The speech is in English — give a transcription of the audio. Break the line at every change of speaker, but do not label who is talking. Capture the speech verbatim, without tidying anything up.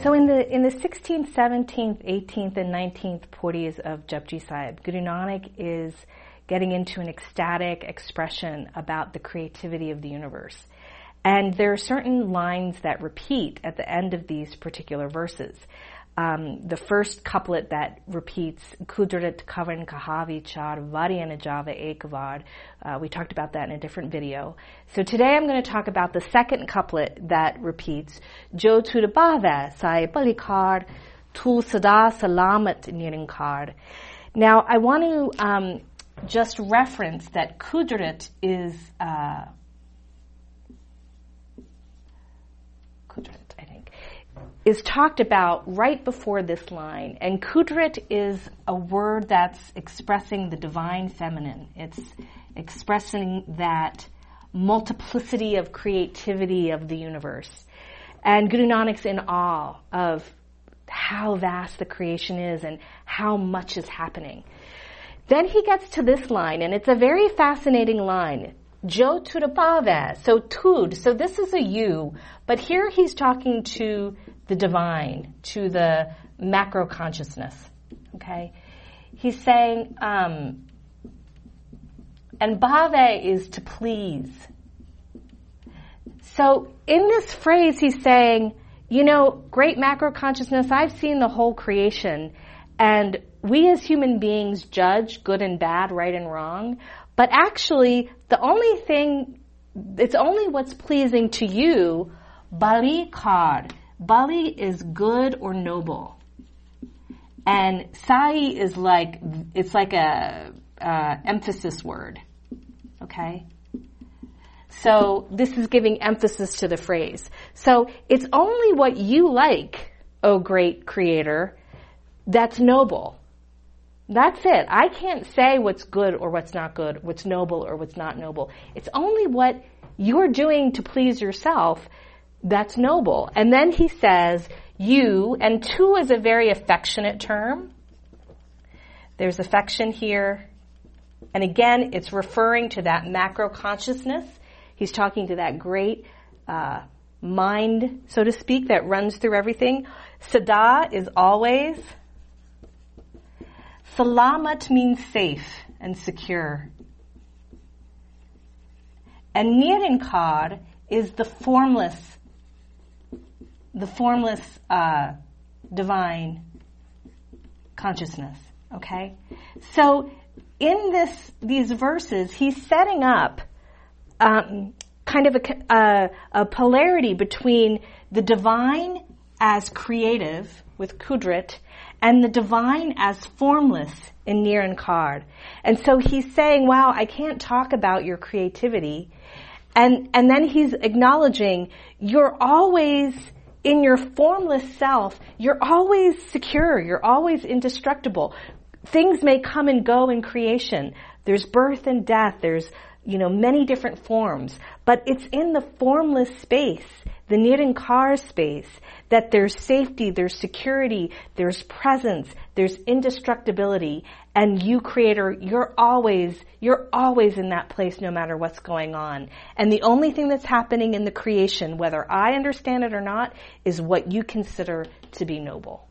So in the in the sixteenth, seventeenth, eighteenth, and nineteenth Pauris of Japji Sahib, Guru Nanak is getting into an ecstatic expression about the creativity of the universe. And there are certain lines that repeat at the end of these particular verses. Um, the first couplet that repeats, Kudrat kavan kahavi char variana java ekavad. Uh, we talked about that in a different video. So today I'm going to talk about the second couplet that repeats, Jo tudabava sai balikar tu sada salamat nirinkar. Now I want to um, just reference that Kudrat is uh, Kudrat, I think, is talked about right before this line. And Kudrat is a word that's expressing the divine feminine. It's expressing that multiplicity of creativity of the universe. And Guru Nanak's in awe of how vast the creation is and how much is happening. Then he gets to this line, and it's a very fascinating line. Jo tudabava, so tud, so this is a you, but here he's talking to the divine, to the macro consciousness, okay? He's saying, um, and bhave is to please. So in this phrase he's saying, you know, great macro consciousness, I've seen the whole creation, and we as human beings judge good and bad, right and wrong, but actually the only thing, it's only what's pleasing to you, bali kar. Bali is good or noble. And sai is like, it's like a, uh, emphasis word. Okay? So this is giving emphasis to the phrase. So it's only what you like, O great creator, that's noble. That's it. I can't say what's good or what's not good, what's noble or what's not noble. It's only what you're doing to please yourself that's noble. And then he says, you, and tu is a very affectionate term. There's affection here. And again, it's referring to that macro consciousness. He's talking to that great uh, mind, so to speak, that runs through everything. Sada is always. Salamat means safe and secure. And Nirinkar is the formless, the formless uh, divine consciousness. Okay? So in this, these verses, he's setting up um, kind of a, a, a polarity between the divine as creative with Kudrat and the divine as formless in Nirankar. And so he's saying, wow, I can't talk about your creativity. And, and then he's acknowledging you're always in your formless self, you're always secure, you're always indestructible. Things may come and go in creation. There's birth and death, there's, you know, many different forms, but it's in the formless space, the Nirankar space, that there's safety, there's security, there's presence, there's indestructibility, and you, creator, you're always, you're always in that place no matter what's going on. And the only thing that's happening in the creation, whether I understand it or not, is what you consider to be noble.